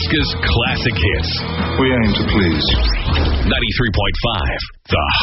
Alaska's classic hits. We aim to please. 93.5, The